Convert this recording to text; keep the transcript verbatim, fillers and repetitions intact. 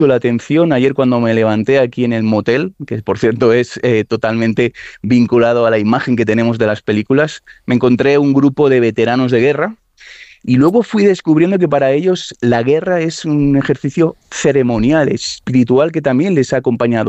la atención ayer cuando me levanté aquí en el motel, que por cierto es eh, totalmente vinculado a la imagen que tenemos de las películas. Me encontré un grupo de veteranos de guerra y luego fui descubriendo que para ellos la guerra es un ejercicio ceremonial, espiritual, que también les ha acompañado